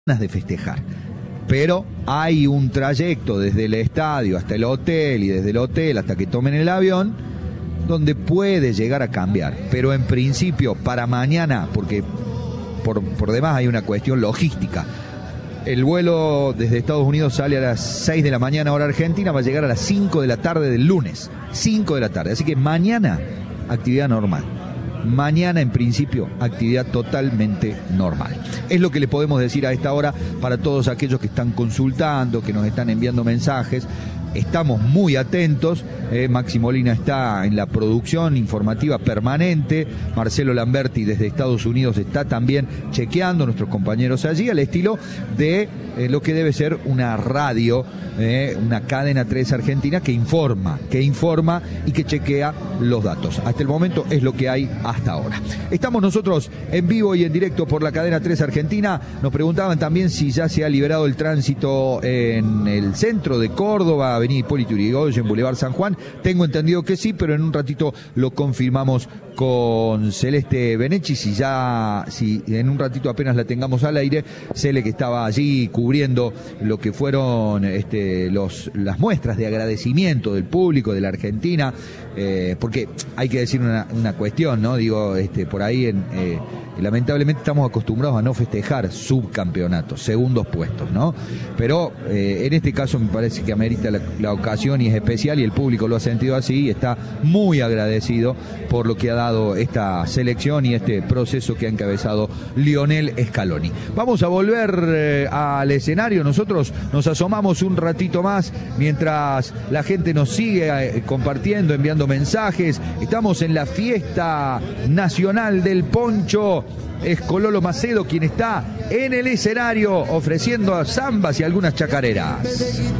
de festejar. Pero hay un trayecto desde el estadio hasta el hotel y desde el hotel hasta que tomen el avión donde puede llegar a cambiar. Pero en principio para mañana, porque por demás hay una cuestión logística. El vuelo desde Estados Unidos sale a las 6 de la mañana hora argentina, va a llegar a las 5 de la tarde del lunes. 5 de la tarde. Así que mañana actividad normal. Mañana, en principio, actividad totalmente normal. Es lo que le podemos decir a esta hora para todos aquellos que están consultando, que nos están enviando mensajes. Estamos muy atentos. Maxi Molina está en la producción informativa permanente. Marcelo Lamberti desde Estados Unidos está también chequeando, nuestros compañeros allí, al estilo de lo que debe ser una radio, una cadena 3 argentina que informa y que chequea los datos. Hasta el momento es lo que hay hasta ahora. Estamos nosotros en vivo y en directo por la cadena 3 argentina. Nos preguntaban también si ya se ha liberado el tránsito en el centro de Córdoba, Avenida Hipólito Yrigoyen, Boulevard San Juan. Tengo entendido que sí, pero en un ratito lo confirmamos con Celeste Benechi. Si en un ratito apenas la tengamos al aire, Cele, que estaba allí cubriendo lo que fueron las muestras de agradecimiento del público de la Argentina, porque hay que decir una cuestión, ¿no? Digo, por ahí lamentablemente estamos acostumbrados a no festejar subcampeonatos, segundos puestos, ¿no? Pero en este caso me parece que amerita la ocasión y es especial, y el público lo ha sentido así y está muy agradecido por lo que ha dado esta selección y este proceso que ha encabezado Lionel Scaloni. Vamos a volver al escenario. Nosotros nos asomamos un ratito más mientras la gente nos sigue compartiendo, enviando mensajes. Estamos en la fiesta nacional del poncho. Es Cololo Macedo quien está en el escenario ofreciendo zambas y algunas chacareras.